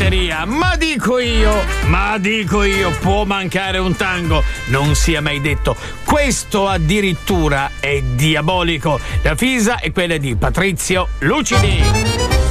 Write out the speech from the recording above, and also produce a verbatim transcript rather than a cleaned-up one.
batteria. Ma dico io, ma dico io, può mancare un tango, non sia mai detto. Questo addirittura è diabolico. La fisa è quella di Patrizio Lucidi.